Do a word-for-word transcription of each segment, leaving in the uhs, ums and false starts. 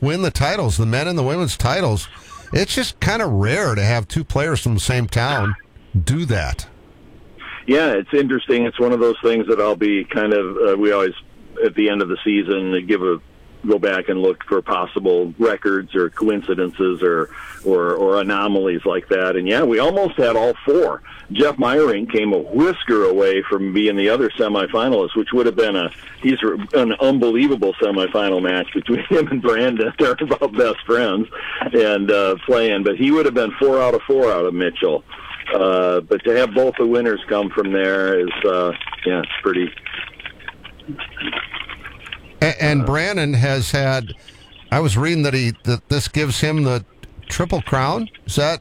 both win the titles, the men and the women's titles. It's just kind of rare to have two players from the same town do that. Yeah, it's interesting. It's one of those things that I'll be kind of, uh, we always, at the end of the season, give a go back and look for possible records or coincidences or, or or anomalies like that. And yeah, we almost had all four. Jeff Meyerink came a whisker away from being the other semifinalist, which would have been a he's an unbelievable semifinal match between him and Brandon. They're about best friends and uh, playing, but he would have been four out of four out of Mitchell. Uh, but to have both the winners come from there is uh, yeah, it's pretty. And Brandon has had, I was reading that he that this gives him the Triple Crown. Is that?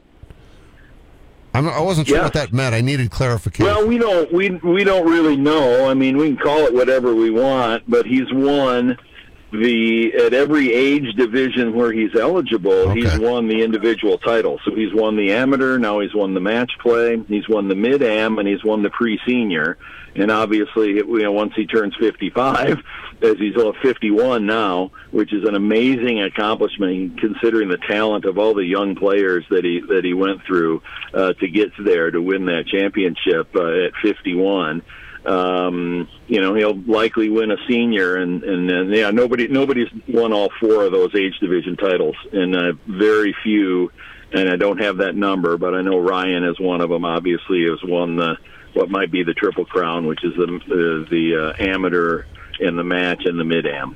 I'm, I wasn't sure yeah. what that meant. I needed clarification. Well, we don't we we don't really know. I mean, we can call it whatever we want, but he's won the at every age division where he's eligible. Okay. He's won the individual title. So he's won the amateur. Now he's won the match play. He's won the mid am, and he's won the pre-senior. And obviously, you know, once he turns fifty-five, as he's fifty-one now, which is an amazing accomplishment considering the talent of all the young players that he that he went through uh, to get there to win that championship uh, at fifty-one. Um, you know, he'll likely win a senior, and and, and yeah, nobody nobody's won all four of those age division titles, and uh, very few. And I don't have that number, but I know Ryan is one of them. Obviously, has won the what might be the Triple Crown, which is the the, the uh, amateur and the match and the mid-am.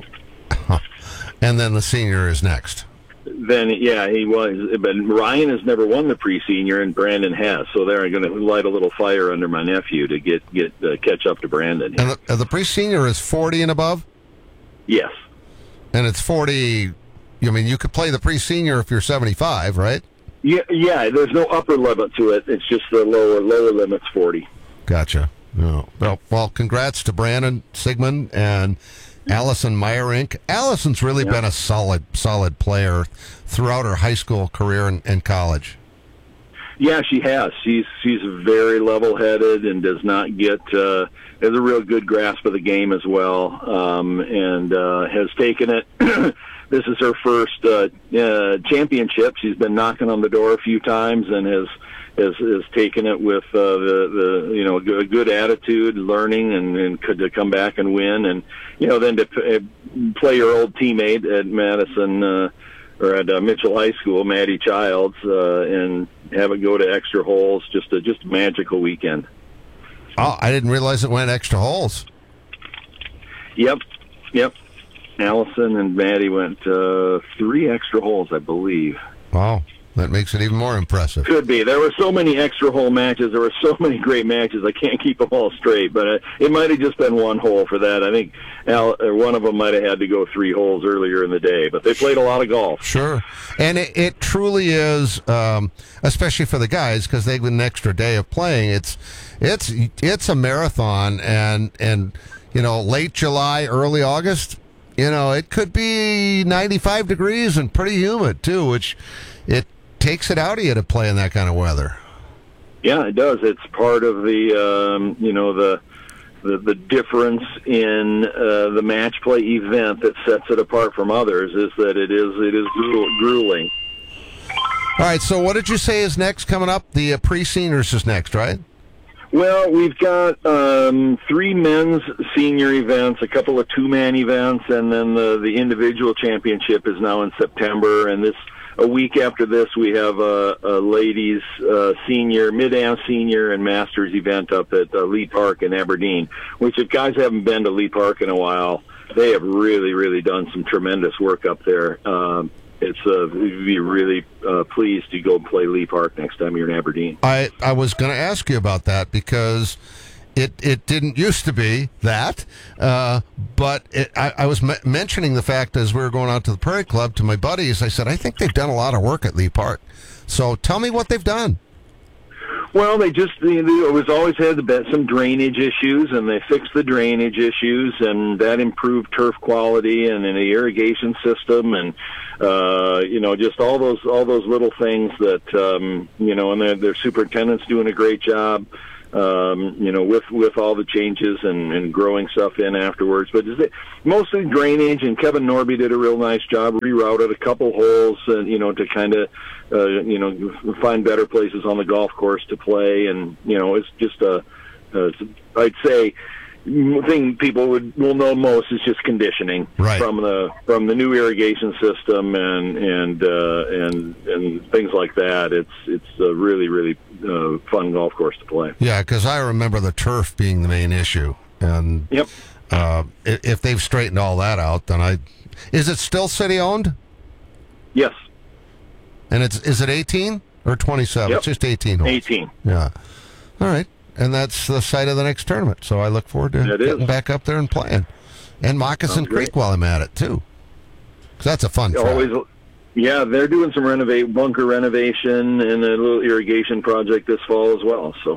And then the senior is next. Then, yeah, he was. But Ryan has never won the pre-senior, and Brandon has. So they're going to light a little fire under my nephew to get get uh, catch up to Brandon. And the, the pre-senior is forty and above? Yes. And it's forty. I mean, you could play the pre-senior if you're seventy-five, right? Yeah, yeah. There's no upper limit to it. It's just the lower lower limit's forty. Gotcha. Oh, well, well, congrats to Brandon Sigmund and Allison Meyerink. Allison's really yeah. been a solid, solid player throughout her high school career and, and college. Yeah, she has. She's she's very level-headed and does not get uh, has a real good grasp of the game as well, um, and uh, has taken it. This is her first uh, uh, championship. She's been knocking on the door a few times and has has, has taken it with uh, the the you know a good attitude, learning, and, and could to come back and win, and you know then to p- play your old teammate at Madison uh, or at uh, Mitchell High School, Maddie Childs, uh, and have it go to extra holes. Just a just a magical weekend. Oh, I didn't realize it went extra holes. Yep, yep. Allison and Maddie went uh, three extra holes, I believe. Wow, that makes it even more impressive. Could be. There were so many extra hole matches. There were so many great matches. I can't keep them all straight, but uh, it might have just been one hole for that. I think Al, uh, one of them might have had to go three holes earlier in the day, but they played a lot of golf. Sure, and it, it truly is, um, especially for the guys, because they get an extra day of playing. It's it's it's a marathon, and and you know, late July, early August. You know, it could be ninety-five degrees and pretty humid, too, which it takes it out of you to play in that kind of weather. Yeah, it does. It's part of the, um, you know, the the, the difference in uh, the match play event that sets it apart from others is that it is it is grueling. All right, so what did you say is next coming up? The uh, pre-seniors is next, right? Well, we've got um, three men's senior events, a couple of two-man events, and then the, the individual championship is now in September. And this a week after this, we have a, a ladies' uh, senior, mid-am senior, and masters event up at uh, Lee Park in Aberdeen, which if guys haven't been to Lee Park in a while, they have really, really done some tremendous work up there. Um, It's uh, we'd be really uh, pleased to go play Lee Park next time you're in Aberdeen. I, I was going to ask you about that because it it didn't used to be that, uh, but it, I, I was m- mentioning the fact as we were going out to the Prairie Club to my buddies. I said, I think they've done a lot of work at Lee Park. So tell me what they've done. Well, they just they, they always always had the, some drainage issues, and they fixed the drainage issues, and that improved turf quality and, and the irrigation system, and uh, you know, just all those all those little things that um, you know, and their, their superintendent's doing a great job. Um, you know, with with all the changes and, and growing stuff in afterwards. But is it mostly drainage? And Kevin Norby did a real nice job, rerouted a couple holes, and you know, to kind of uh, you know find better places on the golf course to play. And you know, it's just a, a I'd say. thing people would will know most is just conditioning right. from the from the new irrigation system and and uh, and and things like that. It's it's a really really uh, fun golf course to play. Yeah, because I remember the turf being the main issue, and yep. uh, if they've straightened all that out, then I is it still city owned? Yes. And it's is it eighteen or twenty-seven? Yep. It's just eighteen holes. eighteen. Yeah. All right. And that's the site of the next tournament. So I look forward to it getting is. back up there and playing. And Moccasin Sounds Creek great. while I'm at it, too. Because that's a fun track. Always, yeah, they're doing some renovate bunker renovation and a little irrigation project this fall as well. So,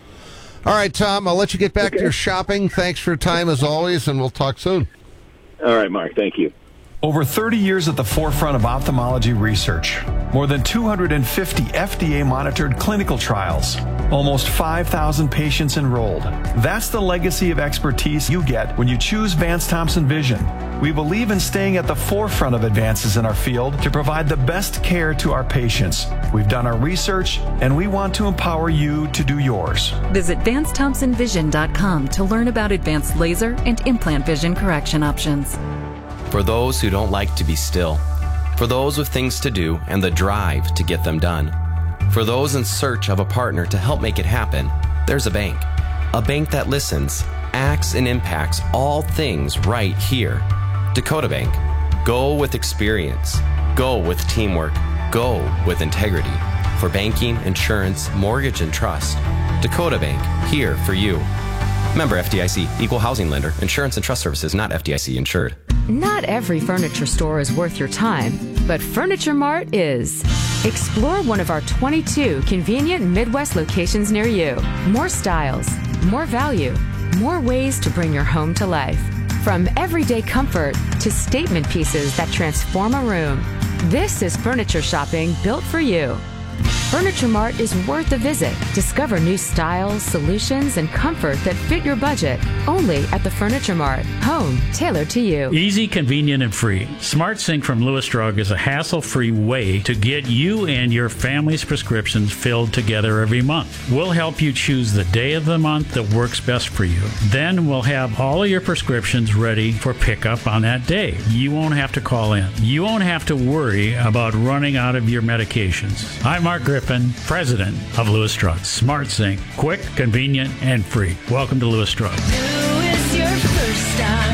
all right, Tom, I'll let you get back okay. to your shopping. Thanks for your time, as always, and we'll talk soon. All right, Mark, thank you. Over thirty years at the forefront of ophthalmology research. More than two hundred fifty F D A-monitored clinical trials. Almost five thousand patients enrolled. That's the legacy of expertise you get when you choose Vance Thompson Vision. We believe in staying at the forefront of advances in our field to provide the best care to our patients. We've done our research, and we want to empower you to do yours. Visit Vance Thompson Vision dot com to learn about advanced laser and implant vision correction options. For those who don't like to be still. For those with things to do and the drive to get them done. For those in search of a partner to help make it happen, there's a bank. A bank that listens, acts, and impacts all things right here. Dakota Bank. Go with experience. Go with teamwork. Go with integrity. For banking, insurance, mortgage, and trust. Dakota Bank. Here for you. Member F D I C. Equal housing lender. Insurance and trust services not F D I C insured. Not every furniture store is worth your time, but Furniture Mart is. Explore one of our twenty-two convenient Midwest locations near you. More styles, more value, more ways to bring your home to life. From everyday comfort to statement pieces that transform a room. This is furniture shopping built for you. Furniture Mart is worth a visit. Discover new styles, solutions, and comfort that fit your budget. Only at the Furniture Mart. Home tailored to you. Easy, convenient, and free. SmartSync from Lewis Drug is a hassle-free way to get you and your family's prescriptions filled together every month. We'll help you choose the day of the month that works best for you. Then we'll have all of your prescriptions ready for pickup on that day. You won't have to call in. You won't have to worry about running out of your medications. I'm Mark Griffin, president of Lewis Drug. SmartSync, quick, convenient, and free. Welcome to Lewis Drug. Lewis, your first stop.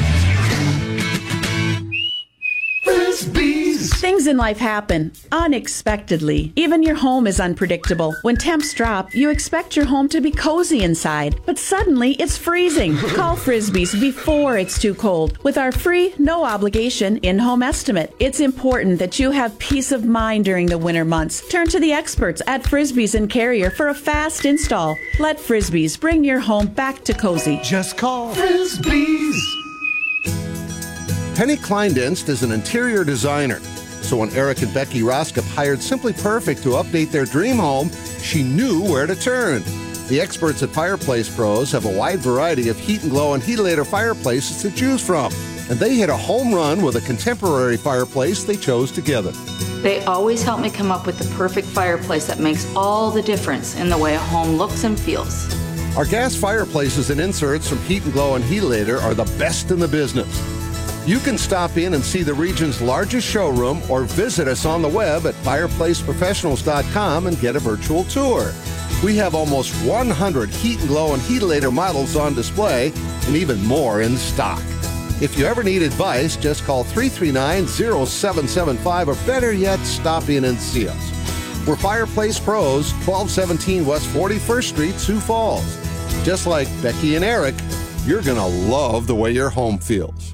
Things in life happen unexpectedly. Even your home is unpredictable. When temps drop, you expect your home to be cozy inside, but suddenly it's freezing. Call Frisbee's before it's too cold with our free, no obligation in-home estimate. It's important that you have peace of mind during the winter months. Turn to the experts at Frisbee's and Carrier for a fast install. Let Frisbee's bring your home back to cozy. Just call Frisbee's. Penny Kleindienst is an interior designer. So when Eric and Becky Roskop hired Simply Perfect to update their dream home, she knew where to turn. The experts at Fireplace Pros have a wide variety of Heat and Glow and Heatilator fireplaces to choose from. And they hit a home run with a contemporary fireplace they chose together. They always help me come up with the perfect fireplace that makes all the difference in the way a home looks and feels. Our gas fireplaces and inserts from Heat and Glow and Heatilator are the best in the business. You can stop in and see the region's largest showroom or visit us on the web at fireplace professionals dot com and get a virtual tour. We have almost one hundred Heat and Glow and Heatilator models on display and even more in stock. If you ever need advice, just call three three nine, zero seven seven five or better yet, stop in and see us. We're Fireplace Pros, twelve seventeen West forty-first Street, Sioux Falls. Just like Becky and Eric, you're going to love the way your home feels.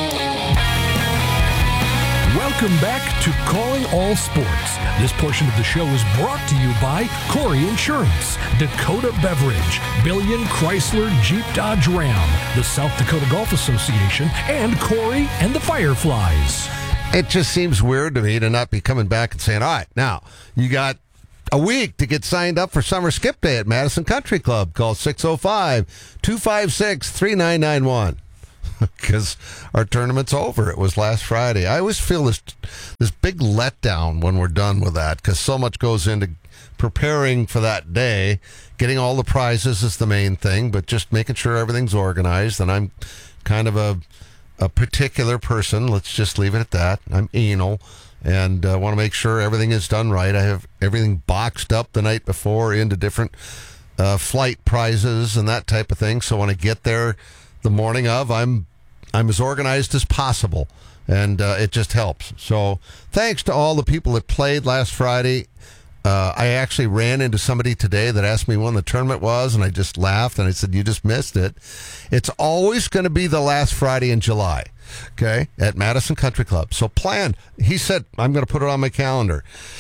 Welcome back to Calling All Sports. This portion of the show is brought to you by Corey Insurance, Dakota Beverage, Billion Chrysler Jeep Dodge Ram, the South Dakota Golf Association, and Corey and the Fireflies. It just seems weird to me to not be coming back and saying, all right, now, you got a week to get signed up for Summer Skip Day at Madison Country Club. Call six oh five, two five six, three nine nine one. Because our tournament's over. It was last Friday. I always feel this this big letdown when we're done with that, because so much goes into preparing for that day. Getting all the prizes is the main thing, but just making sure everything's organized. And I'm kind of a a particular person. Let's just leave it at that. I'm anal and uh, want to make sure everything is done right. I have everything boxed up the night before into different uh, flight prizes and that type of thing. So when I get there the morning of, I'm I'm as organized as possible, and uh, it just helps. So thanks to all the people that played last Friday. Uh, I actually ran into somebody today that asked me when the tournament was, and I just laughed, and I said, you just missed it. It's always going to be the last Friday in July, okay, at Madison Country Club. So plan. He said, I'm going to put it on my calendar.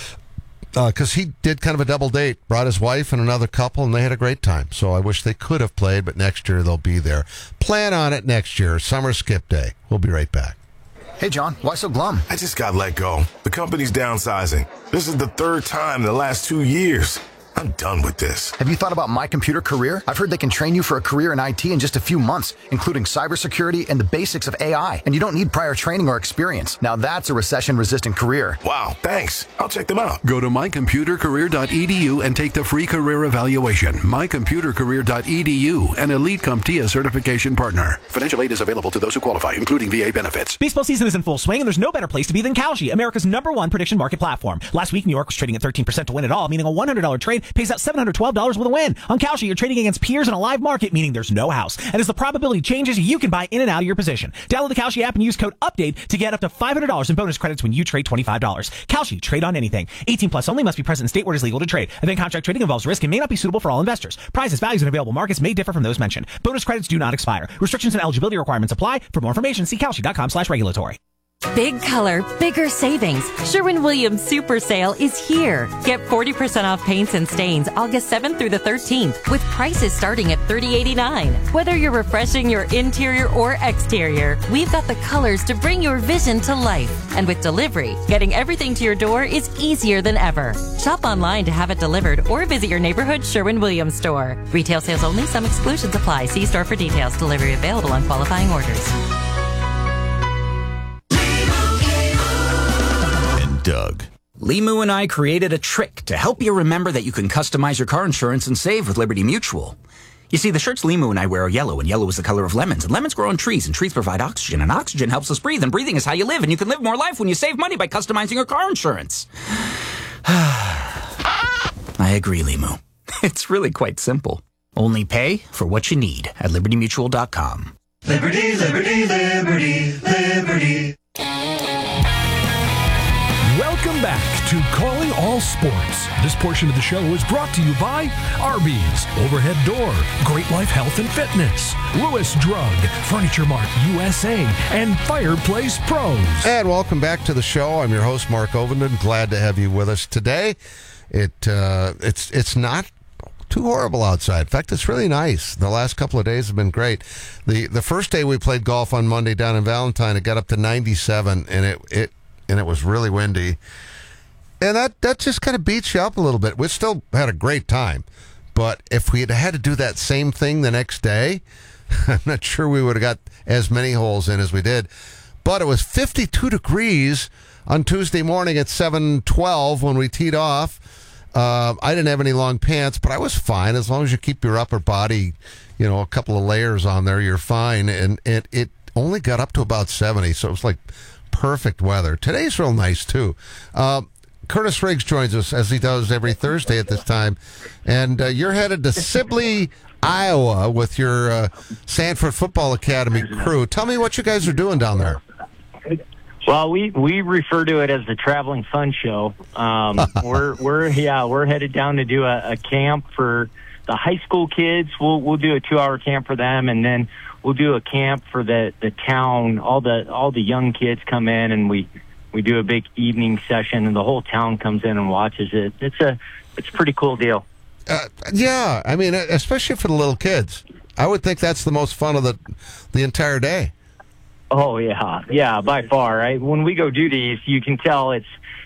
Because uh, he did kind of a double date, brought his wife and another couple, and they had a great time. So I wish they could have played, but next year they'll be there. Plan on it next year, Summer Skip Day. We'll be right back. Hey, John, why so glum? I just got let go. The company's downsizing. This is the third time in the last two years. I'm done with this. Have you thought about My Computer Career? I've heard they can train you for a career in I T in just a few months, including cybersecurity and the basics of A I. And you don't need prior training or experience. Now that's a recession-resistant career. Wow, thanks. I'll check them out. Go to my computer career dot e d u and take the free career evaluation. my computer career dot e d u, an Elite CompTIA certification partner. Financial aid is available to those who qualify, including V A benefits. Baseball season is in full swing, and there's no better place to be than Kalshi, America's number one prediction market platform. Last week, New York was trading at thirteen percent to win it all, meaning a one hundred dollars trade pays out seven hundred twelve dollars with a win. On Kalshi, you're trading against peers in a live market, meaning there's no house. And as the probability changes, you can buy in and out of your position. Download the Kalshi app and use code UPDATE to get up to five hundred dollars in bonus credits when you trade twenty-five dollars. Kalshi, trade on anything. eighteen plus only, must be present in state where it is legal to trade. Event contract trading involves risk and may not be suitable for all investors. Prizes, values, and available markets may differ from those mentioned. Bonus credits do not expire. Restrictions and eligibility requirements apply. For more information, see kalshi dot com slash regulatory. Big color, bigger savings. Sherwin-Williams Super Sale is here. Get forty percent off paints and stains August seventh through the thirteenth with prices starting at thirty eighty-nine. Whether you're refreshing your interior or exterior, we've got the colors to bring your vision to life. And with delivery, getting everything to your door is easier than ever. Shop online to have it delivered or visit your neighborhood Sherwin-Williams store. Retail sales only. Some exclusions apply. See store for details. Delivery available on qualifying orders. Doug. Limu and I created a trick to help you remember that you can customize your car insurance and save with Liberty Mutual. You see, the shirts Limu and I wear are yellow, and yellow is the color of lemons, and lemons grow on trees, and trees provide oxygen, and oxygen helps us breathe, and breathing is how you live, and you can live more life when you save money by customizing your car insurance. I agree, Limu. It's really quite simple. Only pay for what you need at liberty mutual dot com. Liberty, liberty, liberty, liberty. Welcome back to Calling All Sports. This portion of the show is brought to you by Arby's, Overhead Door, Great Life Health and Fitness, Lewis Drug, Furniture Mart U S A, and Fireplace Pros. And welcome back to the show. I'm your host, Mark Ovenden. Glad to have you with us today. It uh, it's it's not too horrible outside. In fact, it's really nice. The last couple of days have been great. The the first day we played golf on Monday down in Valentine, it got up to ninety-seven, and it it and it was really windy. And that, that just kind of beats you up a little bit. We still had a great time. But if we had had to do that same thing the next day, I'm not sure we would have got as many holes in as we did. But it was fifty-two degrees on Tuesday morning at seven twelve when we teed off. Uh, I didn't have any long pants, but I was fine. As long as you keep your upper body, you know, a couple of layers on there, you're fine. And it, it only got up to about seventy, so it was like perfect weather. Today's real nice, too. Uh, Curtis Riggs joins us, as he does every Thursday at this time. And uh, you're headed to Sibley, Iowa, with your uh, Sanford Football Academy crew. Tell me what you guys are doing down there. Well, we, we refer to it as the Traveling Fun Show. Um, we're we're yeah we're headed down to do a, a camp for the high school kids. We'll we'll do a two hour camp for them, and then we'll do a camp for the, the town. All the all the young kids come in, and we. We do a big evening session, and the whole town comes in and watches it. It's a, it's a pretty cool deal. Uh, yeah, I mean, especially for the little kids. I would think that's the most fun of the, the entire day. Oh yeah, yeah, by far. Right? When we go do these, you can tell it's, it's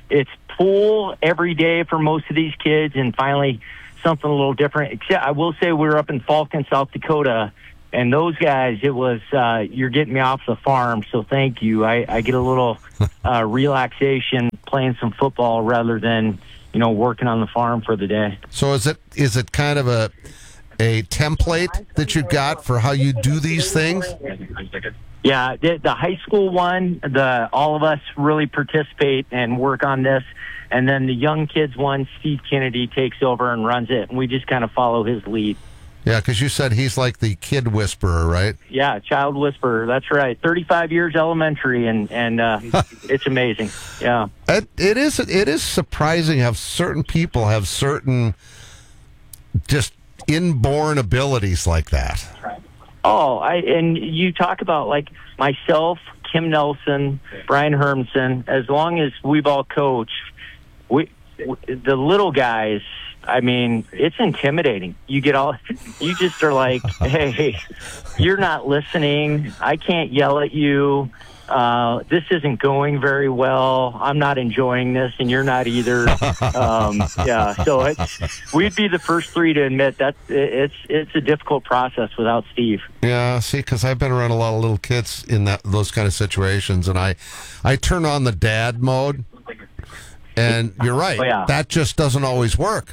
pool every day for most of these kids, and finally something a little different. Except I will say we were up in Falcon, South Dakota, and those guys, it was, uh, you're getting me off the farm, so thank you. I, I get a little uh, relaxation playing some football rather than, you know, working on the farm for the day. So is it is it kind of a a template that you got for how you do these things? Yeah, the, the high school one, the all of us really participate and work on this. And then the young kids one, Steve Kennedy takes over and runs it, and we just kind of follow his lead. Yeah, because you said he's like the kid whisperer, right? Yeah, child whisperer. That's right. thirty-five years elementary, and and uh, it's amazing. Yeah, it, it is. It is surprising how certain people have certain just inborn abilities like that. Oh, I and you talk about like myself, Kim Nelson, Brian Hermson. As long as we've all coached, we the little guys. I mean, it's intimidating. You get all, you just are like, hey, you're not listening. I can't yell at you. Uh, this isn't going very well. I'm not enjoying this, and you're not either. Um, yeah, so it's, we'd be the first three to admit that it's it's a difficult process without Steve. Yeah, see, because I've been around a lot of little kids in that those kind of situations, and I, I turn on the dad mode, and you're right. Oh, yeah. That just doesn't always work.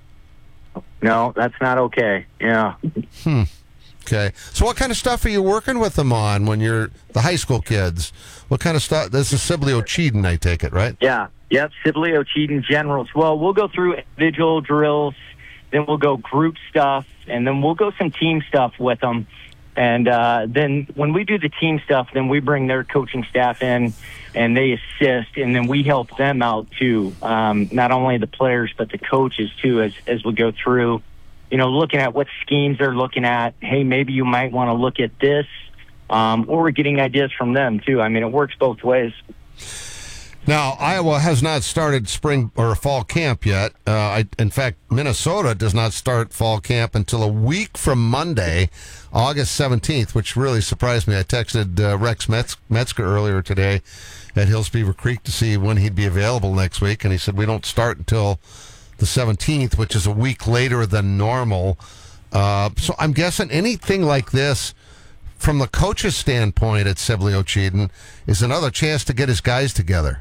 No, that's not okay. Yeah. Hmm. Okay. So what kind of stuff are you working with them on when you're the high school kids? What kind of stuff? This is Sibley O'Cheaton, I take it, right? Yeah. Yep. Sibley O'Cheaton generals. Well, we'll go through individual drills, then we'll go group stuff, and then we'll go some team stuff with them. And uh, then when we do the team stuff, then we bring their coaching staff in, and they assist, and then we help them out too. Um, not only the players, but the coaches too, as as we go through, you know, looking at what schemes they're looking at. Hey, maybe you might want to look at this, um, or we're getting ideas from them too. I mean, it works both ways. Now, Iowa has not started spring or fall camp yet. Uh, I, in fact, Minnesota does not start fall camp until a week from Monday, August seventeenth, which really surprised me. I texted uh, Rex Metz- Metzger earlier today at Hills Beaver Creek to see when he'd be available next week, and he said we don't start until the seventeenth, which is a week later than normal. Uh, so I'm guessing anything like this, from the coach's standpoint at Sibley O'Cheaton, is another chance to get his guys together.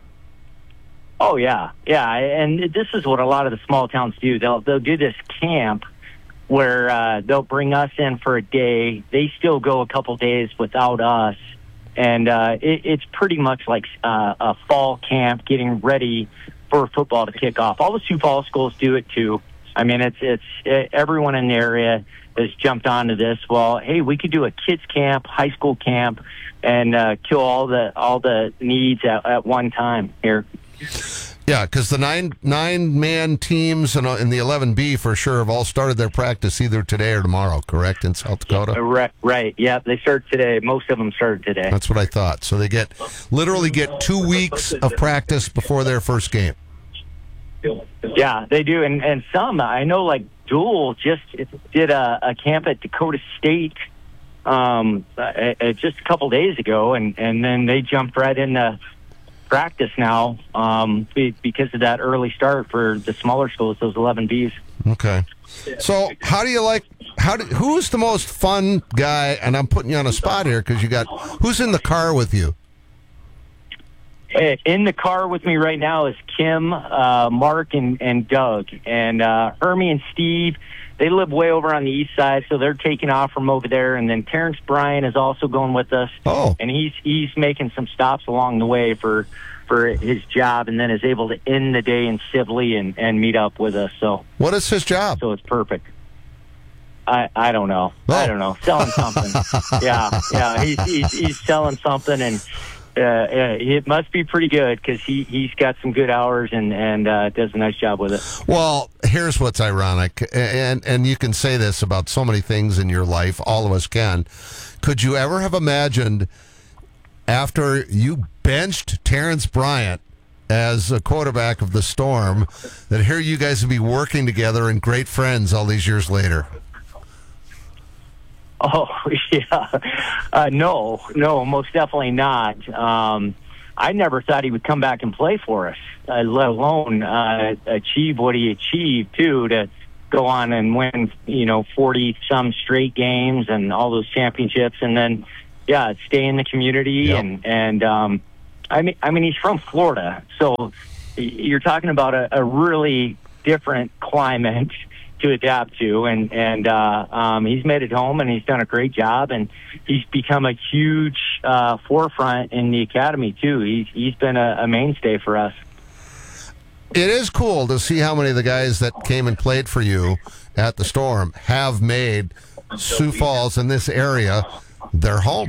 Oh yeah, yeah, and this is what a lot of the small towns do. They'll they'll do this camp where uh, they'll bring us in for a day. They still go a couple days without us, and uh, it, it's pretty much like uh, a fall camp, getting ready for football to kick off. All the Sioux Falls schools do it too. I mean, it's it's it, everyone in the area has jumped onto this. Well, hey, we could do a kids camp, high school camp, and uh, kill all the all the needs at, at one time here. Yeah, because the nine nine man teams and in the eleven B for sure have all started their practice either today or tomorrow. Correct, in South Dakota. Yeah, right, right. Yeah, they start today. Most of them started today. That's what I thought. So they get literally get two weeks of practice before their first game. Yeah, they do, and and some I know, like Dual just did a, a camp at Dakota State um, uh, just a couple days ago, and and then they jumped right into practice now um, because of that early start for the smaller schools, those eleven Bs. Okay. So how do you like, how do, who's the most fun guy, and I'm putting you on a spot here because you got, who's in the car with you? In the car with me right now is Kim, uh, Mark, and, and Doug. And uh, Hermie and Steve, they live way over on the east side, so they're taking off from over there. And then Terrence Bryan is also going with us. Oh. And he's he's making some stops along the way for for his job, and then is able to end the day in Sibley and, and meet up with us. So what is his job? So it's perfect. I I don't know. Oh. I don't know. Selling something. yeah, yeah. He's, he's he's selling something, and uh, it must be pretty good because he he's got some good hours and and uh, does a nice job with it. Well, here's what's ironic, and and you can say this about so many things in your life. All of us can. Could you ever have imagined, after you benched Terrence Bryant as a quarterback of the Storm, that here you guys would be working together and great friends all these years later? Oh, yeah. Uh, no, no, most definitely not. Um, I never thought he would come back and play for us, uh, let alone uh, achieve what he achieved, too, to go on and win, you know, forty-some straight games and all those championships. And then, yeah, stay in the community. Yep. And, and um, I mean, I mean, he's from Florida. So you're talking about a, a really different climate to adapt to, and and uh, um, he's made it home, and he's done a great job, and he's become a huge uh, forefront in the academy too. He's he's been a, a mainstay for us. It is cool to see how many of the guys that came and played for you at the Storm have made Sioux Falls in this area their home.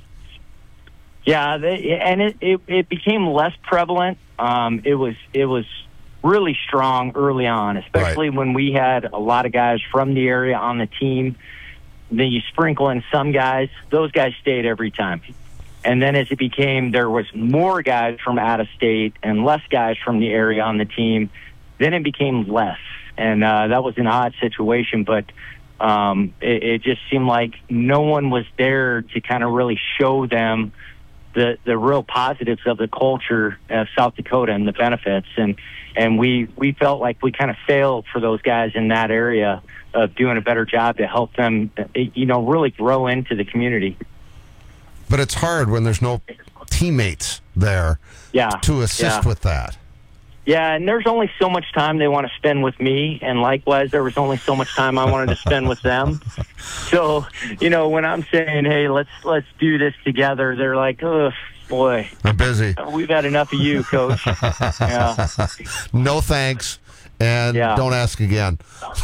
Yeah, they, and it, it it became less prevalent. Um, it was it was. really strong early on, especially right. when we had a lot of guys from the area on the team. Then you sprinkle in some guys, those guys stayed every time. And then as it became, there was more guys from out of state and less guys from the area on the team, then it became less. And uh, that was an odd situation, but um, it, it just seemed like no one was there to kind of really show them the the real positives of the culture of South Dakota and the benefits. And and we we felt like we kind of failed for those guys in that area of doing a better job to help them, you know, really grow into the community. But it's hard when there's no teammates there yeah, to assist yeah. with that. Yeah, and there's only so much time they want to spend with me, and likewise, there was only so much time I wanted to spend with them. So, you know, when I'm saying, "Hey, let's let's do this together," they're like, "Oh, boy, I'm busy. We've had enough of you, Coach." Yeah. No thanks, and yeah. don't ask again.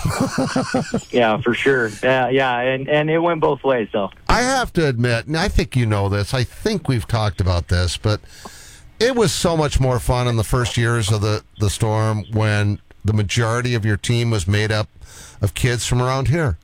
Yeah, for sure. Yeah, yeah, and and it went both ways, though. I have to admit, and I think you know this. I think we've talked about this, but it was so much more fun in the first years of the, the Storm when the majority of your team was made up of kids from around here.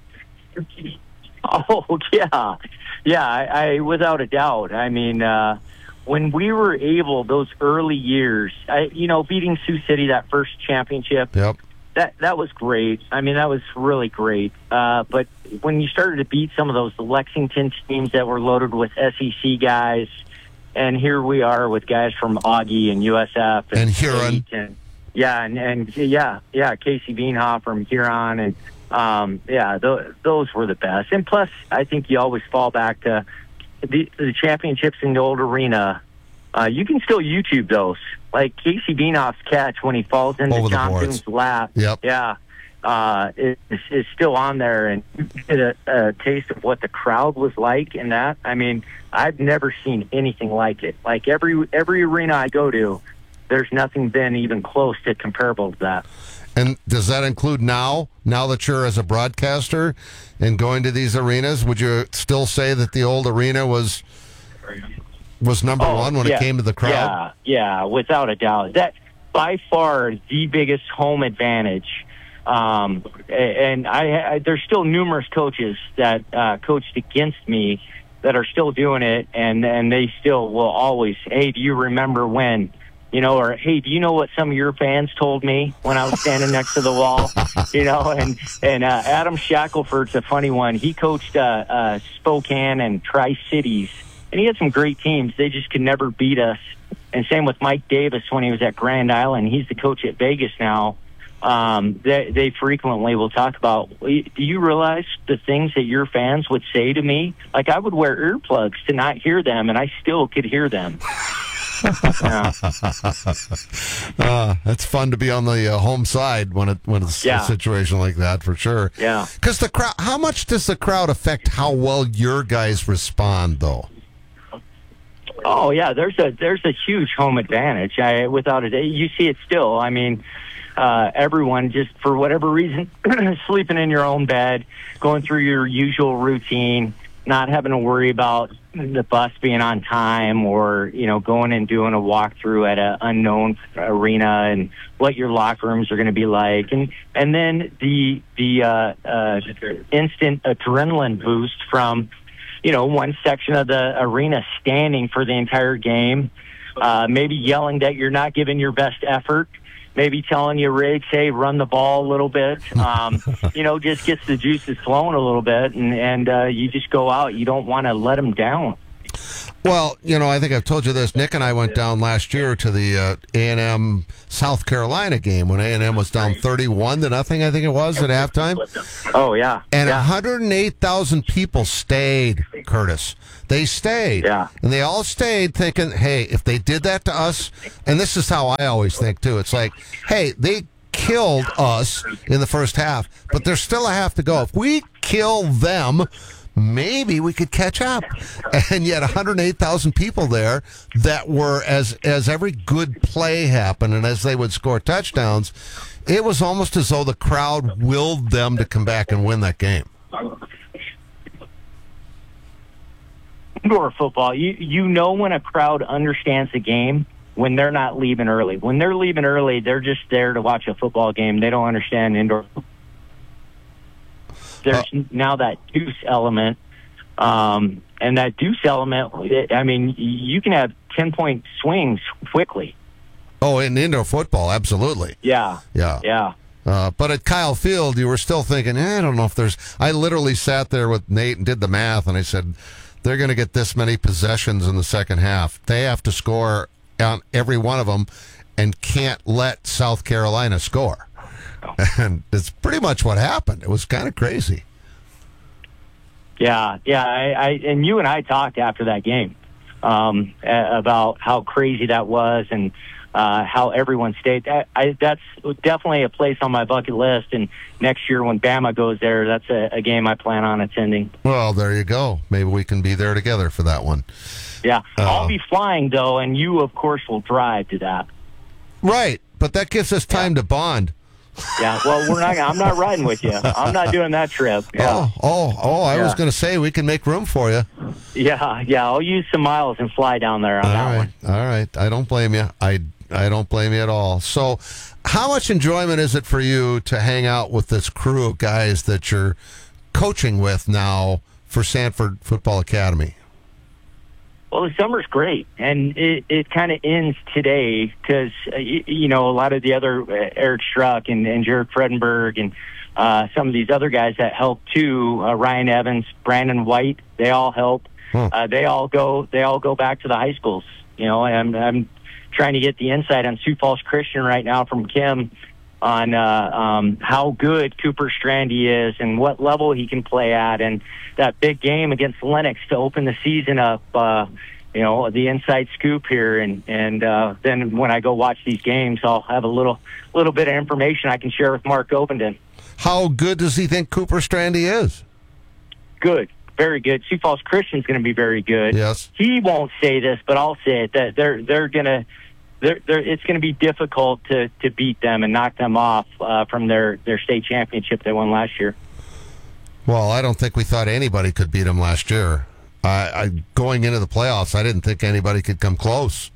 Oh, yeah. Yeah, I, I without a doubt. I mean, uh, when we were able, those early years, I, you know, beating Sioux City, that first championship, yep. that that was great. I mean, that was really great. Uh, but when you started to beat some of those Lexington teams that were loaded with S E C guys, and here we are with guys from Augie and U S F and, and Huron, and yeah, and, and yeah, yeah, Casey Beanhoff from Huron, and um, yeah, th- those were the best. And plus, I think you always fall back to the, the championships in the old arena. Uh, you can still YouTube those, like Casey Beanhoff's catch when he falls into Johnson's lap. Yep. Yeah. Uh, is, is still on there, and you get a, a taste of what the crowd was like in that. I mean, I've never seen anything like it. Like every every arena I go to, there's nothing been even close to comparable to that. And does that include now? Now that you're as a broadcaster and going to these arenas, would you still say that the old arena was was number oh, one when yeah, it came to the crowd? Yeah, yeah, without a doubt. That by far the biggest home advantage. Um, and I, I, there's still numerous coaches that uh, coached against me that are still doing it, and, and they still will always, hey, do you remember when? You know, or hey, do you know what some of your fans told me when I was standing next to the wall? You know, and and uh, Adam Shackelford's a funny one. He coached uh, uh, Spokane and Tri-Cities, and he had some great teams. They just could never beat us. And same with Mike Davis when he was at Grand Island. He's the coach at Vegas now. Um, they, they frequently will talk about, do you realize the things that your fans would say to me? Like, I would wear earplugs to not hear them, and I still could hear them. Yeah. uh, it's fun to be on the uh, home side when it when it's yeah. a situation like that, for sure. Yeah. Because the crowd, how much does the crowd affect how well your guys respond, though? Oh yeah, there's a there's a huge home advantage. I, without a doubt, you see it still. I mean. Uh, everyone just for whatever reason sleeping in your own bed, going through your usual routine, not having to worry about the bus being on time or, you know, going and doing a walkthrough at an unknown arena and what your locker rooms are going to be like. And, and then the, the, uh, uh, instant adrenaline boost from, you know, one section of the arena standing for the entire game, uh, maybe yelling that you're not giving your best effort. Maybe telling you, Riggs, hey, run the ball a little bit. Um, you know, just gets the juices flowing a little bit, and, and uh, you just go out. You don't want to let them down. Well, you know, I think I've told you this. Nick and I went down last year to the uh, A and M South Carolina game when A and M was down thirty-one to nothing, I think it was, at halftime. Oh, yeah. And yeah. one hundred eight thousand people stayed, Curtis. They stayed. Yeah. And they all stayed thinking, hey, if they did that to us, and this is how I always think, too. It's like, hey, they killed us in the first half, but there's still a half to go. If we kill them, maybe we could catch up. And yet one hundred eight thousand people there that were, as as every good play happened and as they would score touchdowns, it was almost as though the crowd willed them to come back and win that game. Indoor football, you you know when a crowd understands the game when they're not leaving early. When they're leaving early, they're just there to watch a football game. They don't understand indoor football. There's uh, now that deuce element, um, and that deuce element, I mean, you can have ten-point swings quickly. Oh, in indoor football, absolutely. Yeah. Yeah. Yeah. Uh, but at Kyle Field, you were still thinking, eh, I don't know if there's... I literally sat there with Nate and did the math, and I said, they're going to get this many possessions in the second half. They have to score on every one of them and can't let South Carolina score. And it's pretty much what happened. It was kind of crazy. Yeah, yeah. I, I and you and I talked after that game um, about how crazy that was and uh, how everyone stayed. I, I, that's definitely a place on my bucket list. And next year when Bama goes there, that's a, a game I plan on attending. Well, there you go. Maybe we can be there together for that one. Yeah, uh, I'll be flying though, and you of course will drive to that. Right, but that gives us time yeah. to bond. Yeah, well, we're not. I'm not riding with you. I'm not doing that trip. Yeah. Oh, oh, oh! I yeah. was going to say we can make room for you. Yeah, yeah. I'll use some miles and fly down there on all that right, one. All right. I don't blame you. I I don't blame you at all. So, how much enjoyment is it for you to hang out with this crew of guys that you're coaching with now for Sanford Football Academy? Well, the summer's great, and it, it kind of ends today because, uh, you, you know, a lot of the other, uh, Eric Struck and, and Jared Fredenberg and uh, some of these other guys that help too, uh, Ryan Evans, Brandon White, they all help. Huh. Uh, they all go They all go back to the high schools. You know, I'm, I'm trying to get the insight on Sioux Falls Christian right now from Kim on uh, um, how good Cooper Strandy is and what level he can play at, and that big game against Lennox to open the season up. Uh, you know, the inside scoop here, and and uh, then when I go watch these games, I'll have a little little bit of information I can share with Mark Ovenden. How good does he think Cooper Strandy is? Good, very good. Sioux Falls Christian's going to be very good. Yes, he won't say this, but I'll say it. That they're they're going to. They're, they're, it's going to be difficult to, to beat them and knock them off uh, from their, their state championship they won last year. Well, I don't think we thought anybody could beat them last year. I, I going into the playoffs, I didn't think anybody could come close.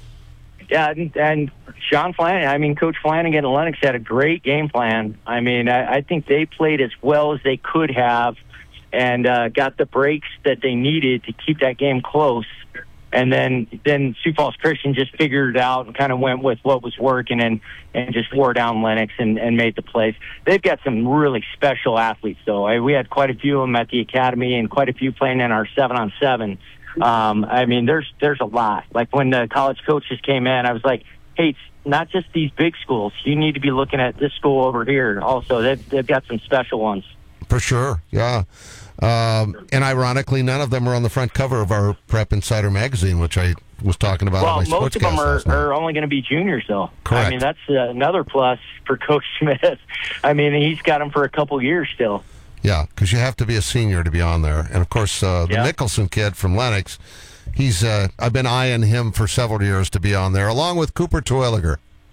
Yeah, and, and Sean Flanagan, I mean, Coach Flanagan and Lennox had a great game plan. I mean, I, I think they played as well as they could have and uh, got the breaks that they needed to keep that game close. And then, then Sioux Falls Christian just figured it out and kind of went with what was working and, and just wore down Lennox and, and made the plays. They've got some really special athletes, though. I, we had quite a few of them at the academy and quite a few playing in our seven on seven. Um, I mean, there's there's a lot. Like when the college coaches came in, I was like, hey, it's not just these big schools. You need to be looking at this school over here. Also, they've, they've got some special ones. For sure, yeah. Um, and ironically, none of them are on the front cover of our Prep Insider magazine, which I was talking about well, on my most of them are, are only going to be juniors, though. Correct. I mean, that's uh, another plus for Coach Smith. I mean, he's got them for a couple years still. Yeah, because you have to be a senior to be on there. And, of course, uh, the yeah. Nicholson kid from Lennox, he's uh, I've been eyeing him for several years to be on there, along with Cooper Terwilliger.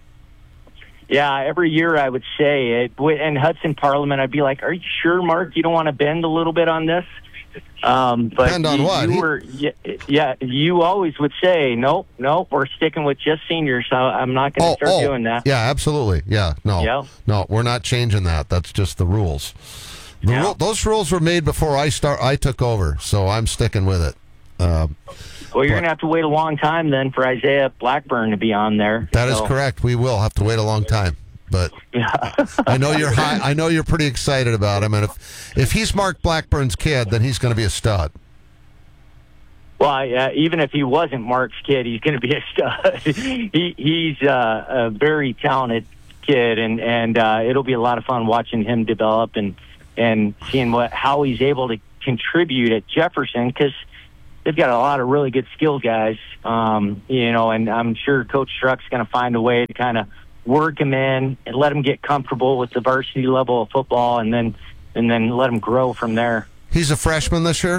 Yeah, every year I would say it. In Hudson Parliament, I'd be like, are you sure, Mark, you don't want to bend a little bit on this? Um, but Bend on you, what? You He... were, yeah, yeah, you always would say, nope, nope, we're sticking with just seniors, so I'm not going to oh, start oh, doing that. Yeah, absolutely. Yeah, no, yeah. no, we're not changing that. That's just the rules. The yeah. rule, those rules were made before I start. I took over, so I'm sticking with it. Uh, well, you're going to have to wait a long time then for Isaiah Blackburn to be on there. That so. is correct. We will have to wait a long time. But I know you're high, I know you're pretty excited about him, and if if he's Mark Blackburn's kid, then he's going to be a stud. Well, uh, even if he wasn't Mark's kid, he's going to be a stud. he, he's uh, a very talented kid, and and uh, it'll be a lot of fun watching him develop and and seeing what how he's able to contribute at Jefferson, because they've got a lot of really good skill guys. Um, you know, and I'm sure Coach Struck's going to find a way to kind of work him in and let him get comfortable with the varsity level of football, and then and then let him grow from there. He's a freshman this year?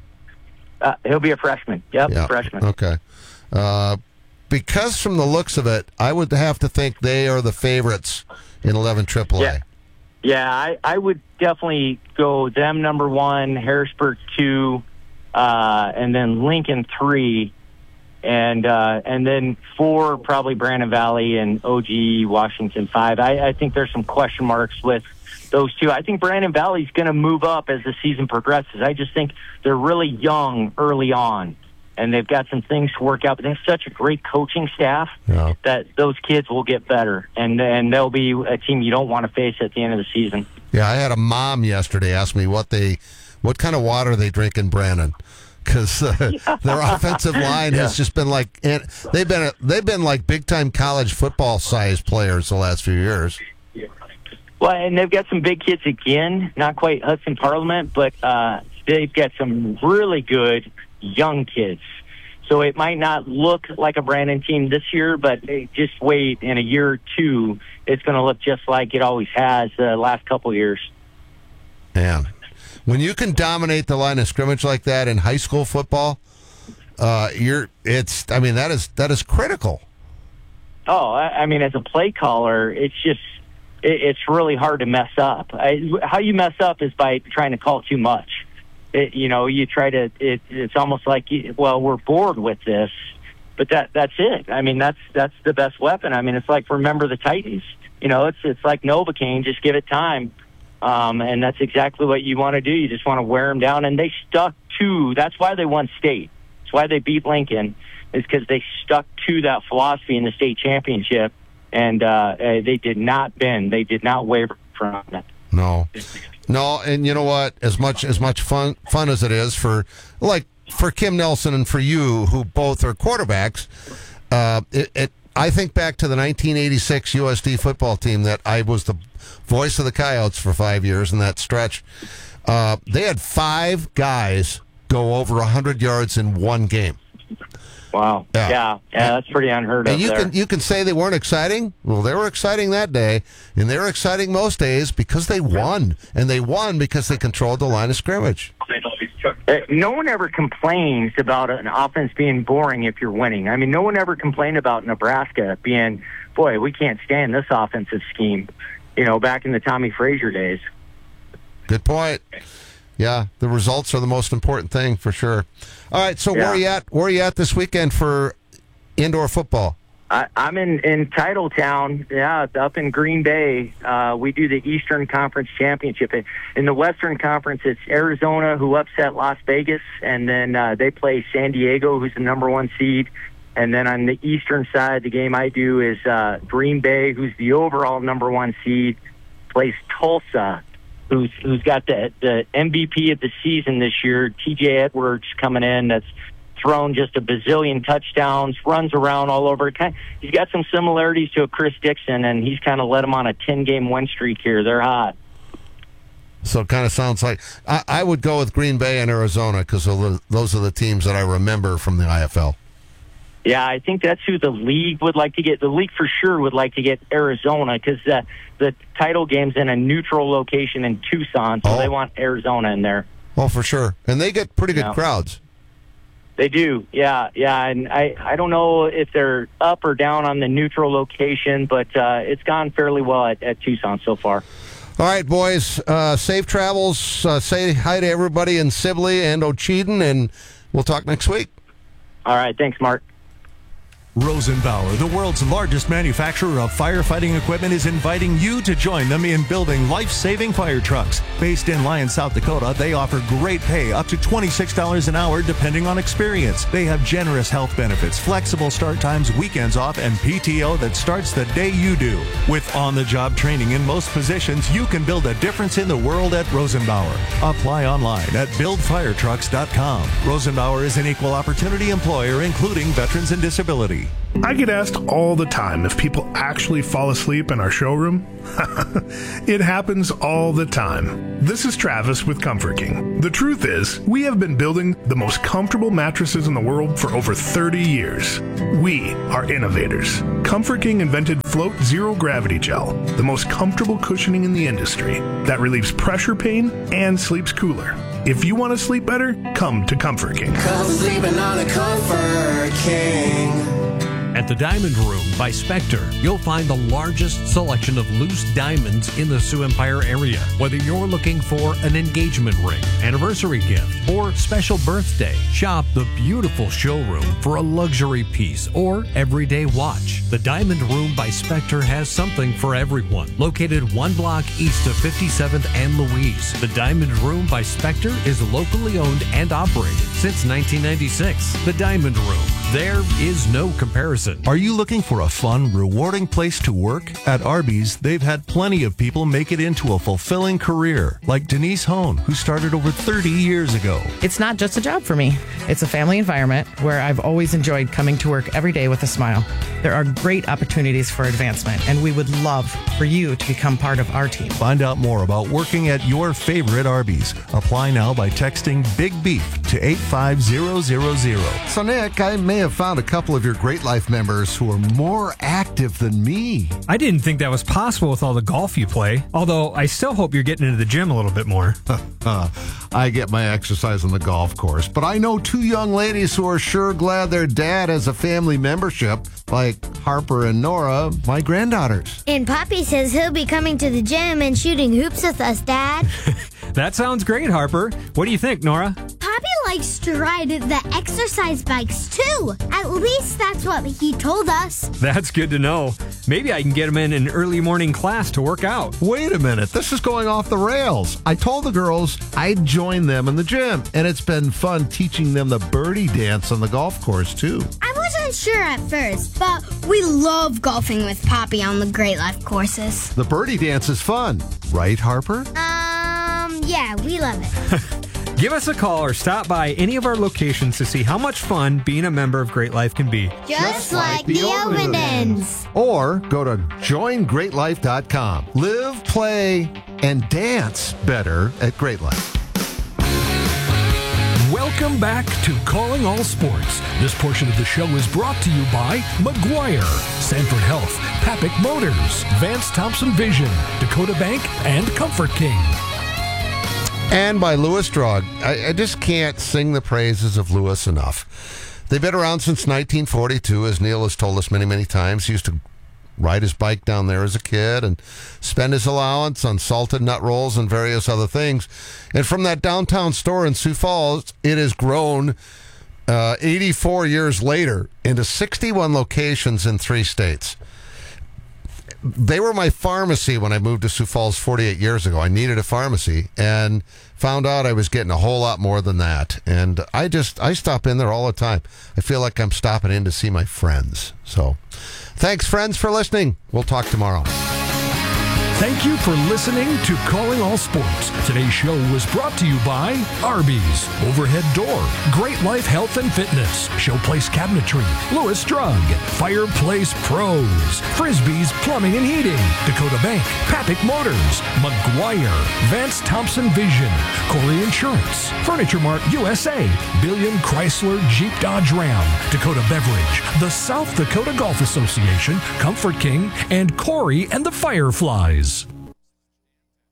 Uh, he'll be a freshman. Yep, yeah. freshman. Okay. Uh, because from the looks of it, I would have to think they are the favorites in eleven triple A. Yeah, yeah I, I would definitely go them number one, Harrisburg two, uh, and then Lincoln three, and uh, and then four, probably Brandon Valley and O G Washington five. I, I think there's some question marks with those two. I think Brandon Valley's going to move up as the season progresses. I just think they're really young early on, and they've got some things to work out. But they have such a great coaching staff yeah. that those kids will get better, and and they'll be a team you don't want to face at the end of the season. Yeah, I had a mom yesterday ask me what they, what kind of water they drink in Brandon, because uh, yeah. their offensive line yeah. has just been like, and they've been they've been like big time college football sized players the last few years. Well, and they've got some big kids again, not quite Hudson Parliament, but uh, they've got some really good young kids. So it might not look like a Brandon team this year, but just wait, in a year or two, it's going to look just like it always has the last couple of years. Man, when you can dominate the line of scrimmage like that in high school football, uh, you're it's. I mean, that is that is critical. Oh, I, I mean, as a play caller, it's just. It's really hard to mess up. I, how you mess up is by trying to call too much. It, you know, you try to. It, it's almost like, well, we're bored with this, but that that's it. I mean, that's that's the best weapon. I mean, it's like remember the Titans. You know, it's it's like Novocaine. Just give it time, um, and that's exactly what you want to do. You just want to wear them down, and they stuck to. That's why they won state. That's why they beat Lincoln, is because they stuck to that philosophy in the state championship. And uh, they did not bend. They did not waver from it. No, no. And you know what? As much as much fun fun as it is for like for Kim Nelson and for you, who both are quarterbacks, uh, it, it. I think back to the nineteen eighty-six U S D football team that I was the voice of the Coyotes for five years in that stretch. Uh, they had five guys go over a hundred yards in one game. Wow. Yeah. yeah, yeah, that's pretty unheard of. And you there. can you can say they weren't exciting. Well, they were exciting that day, and they were exciting most days because they won, and they won because they controlled the line of scrimmage. Uh, no one ever complains about an offense being boring if you're winning. I mean, no one ever complained about Nebraska being, boy, we can't stand this offensive scheme. You know, back in the Tommy Frazier days. Good point. Yeah, the results are the most important thing for sure. All right, so yeah. where are you at? Where are you at this weekend for indoor football? I, I'm in in Titletown, yeah, up in Green Bay. Uh, we do the Eastern Conference Championship. In the Western Conference, it's Arizona, who upset Las Vegas, and then uh, they play San Diego, who's the number one seed. And then on the Eastern side, the game I do is uh, Green Bay, who's the overall number one seed, plays Tulsa, who's who's got the, the M V P of the season this year, T J Edwards, coming in, that's thrown just a bazillion touchdowns, runs around all over. He's got some similarities to a Chris Dixon, and he's kind of led them on a ten-game win streak here. They're hot. So it kind of sounds like I, I would go with Green Bay and Arizona because those are the teams that I remember from the I F L. Yeah, I think that's who the league would like to get. The league for sure would like to get Arizona because uh, the title game's in a neutral location in Tucson, so oh. they want Arizona in there. Oh, for sure. And they get pretty good yeah. crowds. They do, yeah, yeah. And I, I don't know if they're up or down on the neutral location, but uh, it's gone fairly well at, at Tucson so far. All right, boys, uh, safe travels. Uh, say hi to everybody in Sibley and Ocheyedan, and we'll talk next week. All right, thanks, Mark. Rosenbauer, the world's largest manufacturer of firefighting equipment, is inviting you to join them in building life-saving fire trucks. Based in Lyons, South Dakota, they offer great pay, up to twenty-six dollars an hour depending on experience. They have generous health benefits, flexible start times, weekends off, and P T O that starts the day you do. With on-the-job training in most positions, you can build a difference in the world at Rosenbauer. Apply online at build fire trucks dot com. Rosenbauer is an equal opportunity employer, including veterans and disability. I get asked all the time if people actually fall asleep in our showroom. It happens all the time. This is Travis with Comfort King. The truth is, we have been building the most comfortable mattresses in the world for over thirty years. We are innovators. Comfort King invented Float Zero Gravity Gel, the most comfortable cushioning in the industry that relieves pressure pain and sleeps cooler. If you want to sleep better, come to Comfort King. Come sleeping on a Comfort King. At the Diamond Room by Spectre, you'll find the largest selection of loose diamonds in the Sioux Empire area. Whether you're looking for an engagement ring, anniversary gift, or special birthday, shop the beautiful showroom for a luxury piece or everyday watch. The Diamond Room by Spectre has something for everyone. Located one block east of fifty-seventh and Louise, the Diamond Room by Spectre is locally owned and operated since nineteen ninety-six. The Diamond Room. There is no comparison. Are you looking for a fun, rewarding place to work? At Arby's, they've had plenty of people make it into a fulfilling career, like Denise Hone, who started over thirty years ago. It's not just a job for me. It's a family environment where I've always enjoyed coming to work every day with a smile. There are great opportunities for advancement, and we would love for you to become part of our team. Find out more about working at your favorite Arby's. Apply now by texting Big Beef to eight five zero zero zero. So, Nick, I may have found a couple of your Great Life members who are more active than me. I didn't think that was possible with all the golf you play, although I still hope you're getting into the gym a little bit more. I get my exercise on the golf course, but I know two young ladies who are sure glad their dad has a family membership, like Harper and Nora, my granddaughters. And Poppy says he'll be coming to the gym and shooting hoops with us, Dad. That sounds great, Harper. What do you think, Nora? Poppy likes to ride the exercise bikes, too. At least that's what he told us. That's good to know. Maybe I can get him in an early morning class to work out. Wait a minute. This is going off the rails. I told the girls I'd join them in the gym, and it's been fun teaching them the birdie dance on the golf course, too. I wasn't sure at first, but we love golfing with Poppy on the Great Life courses. The birdie dance is fun, right, Harper? Um, yeah, we love it. Give us a call or stop by any of our locations to see how much fun being a member of Great Life can be. Just, Just like, like the Ovendens. Or go to join great life dot com. Live, play, and dance better at Great Life. Welcome back to Calling All Sports. This portion of the show is brought to you by McGuire, Sanford Health, Papik Motors, Vance Thompson Vision, Dakota Bank, and Comfort King. And by Lewis Drug. I, I just can't sing the praises of Lewis enough. They've been around since nineteen forty-two, as Neil has told us many, many times. He used to ride his bike down there as a kid and spend his allowance on salted nut rolls and various other things. And from that downtown store in Sioux Falls, it has grown uh, eighty-four years later into sixty-one locations in three states. They were my pharmacy when I moved to Sioux Falls forty-eight years ago. I needed a pharmacy and found out I was getting a whole lot more than that. And I just, I stop in there all the time. I feel like I'm stopping in to see my friends. So thanks, friends, for listening. We'll talk tomorrow. Thank you for listening to Calling All Sports. Today's show was brought to you by Arby's, Overhead Door, Great Life Health and Fitness, Showplace Cabinetry, Lewis Drug, Fireplace Pros, Frisbee's Plumbing and Heating, Dakota Bank, Papik Motors, McGuire, Vance Thompson Vision, Corey Insurance, Furniture Mart U S A, Billion Chrysler Jeep Dodge Ram, Dakota Beverage, the South Dakota Golf Association, Comfort King, and Corey and the Fireflies.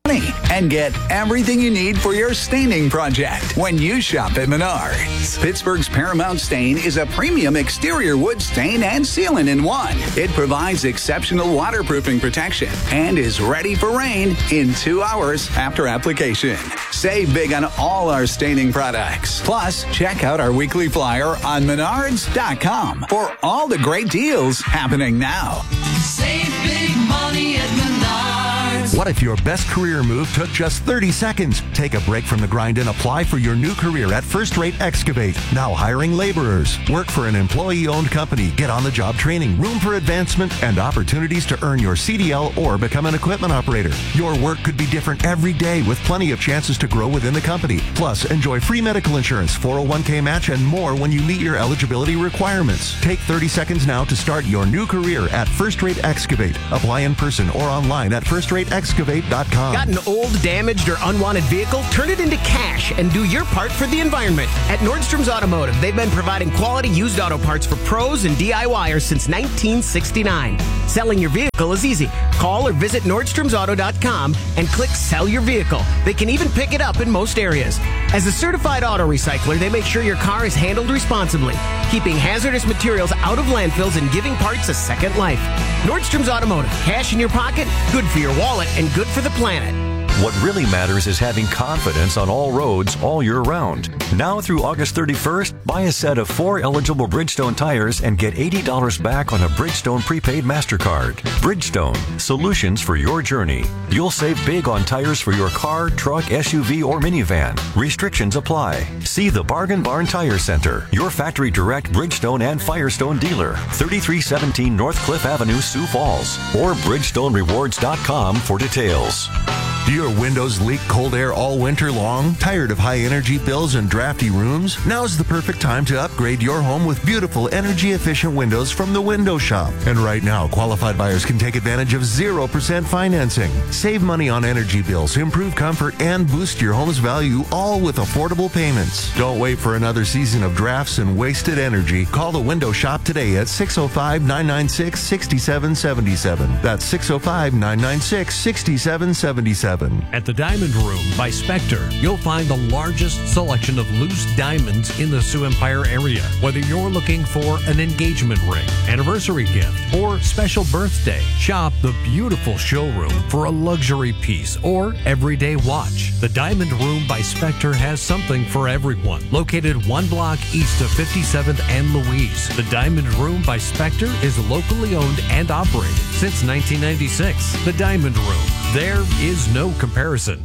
and get everything you need for your staining project when you shop at Menards. Pittsburgh's Paramount Stain is a premium exterior wood stain and sealant in one. It provides exceptional waterproofing protection and is ready for rain in two hours after application. Save big on all our staining products. Plus, check out our weekly flyer on menards dot com for all the great deals happening now. Save big money at Menards. What if your best career move took just thirty seconds? Take a break from the grind and apply for your new career at First Rate Excavate. Now hiring laborers. Work for an employee-owned company. Get on-the-job training, room for advancement, and opportunities to earn your C D L or become an equipment operator. Your work could be different every day with plenty of chances to grow within the company. Plus, enjoy free medical insurance, four oh one k match, and more when you meet your eligibility requirements. Take thirty seconds now to start your new career at First Rate Excavate. Apply in person or online at first rate excavate dot com. Got an old, damaged, or unwanted vehicle? Turn it into cash and do your part for the environment. At Nordstrom's Automotive, they've been providing quality used auto parts for pros and D I Y ers since nineteen sixty-nine. Selling your vehicle is easy. Call or visit Nordstroms Auto dot com and click Sell Your Vehicle. They can even pick it up in most areas. As a certified auto recycler, they make sure your car is handled responsibly, keeping hazardous materials out of landfills and giving parts a second life. Nordstrom's Automotive. Cash in your pocket, good for your wallet, and good for the planet. What really matters is having confidence on all roads all year round. Now through August thirty-first, buy a set of four eligible Bridgestone tires and get eighty dollars back on a Bridgestone prepaid MasterCard. Bridgestone, solutions for your journey. You'll save big on tires for your car, truck, S U V, or minivan. Restrictions apply. See the Bargain Barn Tire Center, your factory direct Bridgestone and Firestone dealer, thirty-three seventeen North Cliff Avenue, Sioux Falls, or bridgestone rewards dot com for details. Do your windows leak cold air all winter long? Tired of high energy bills and drafty rooms? Now's the perfect time to upgrade your home with beautiful energy efficient windows from the Window Shop. And right now, qualified buyers can take advantage of zero percent financing. Save money on energy bills, improve comfort, and boost your home's value, all with affordable payments. Don't wait for another season of drafts and wasted energy. Call the Window Shop today at six oh five, nine nine six, six seven seven seven. That's six oh five, nine nine six, six seven seven seven. At the Diamond Room by Spectre, you'll find the largest selection of loose diamonds in the Sioux Empire area. Whether you're looking for an engagement ring, anniversary gift, or special birthday, shop the beautiful showroom for a luxury piece or everyday watch. The Diamond Room by Spectre has something for everyone. Located one block east of fifty-seventh and Louise, the Diamond Room by Spectre is locally owned and operated since nineteen ninety-six. The Diamond Room. There is no comparison.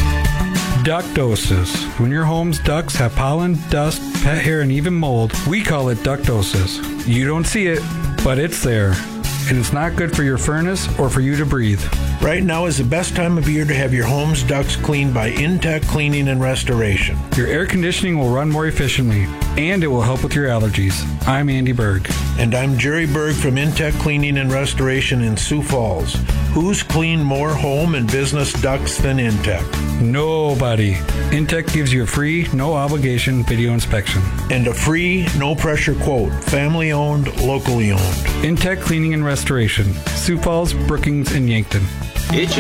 Ductosis. When your home's ducts have pollen, dust, pet hair, and even mold, we call it ductosis. You don't see it, but it's there. And it's not good for your furnace or for you to breathe. Right now is the best time of year to have your home's ducts cleaned by Intech Cleaning and Restoration. Your air conditioning will run more efficiently, and it will help with your allergies. I'm Andy Berg. And I'm Jerry Berg from Intech Cleaning and Restoration in Sioux Falls. Who's cleaned more home and business ducts than Intech? Nobody. Intech gives you a free, no obligation video inspection. And a free, no pressure quote. Family owned, locally owned. Intech Cleaning and Restoration. Sioux Falls, Brookings, and Yankton. It's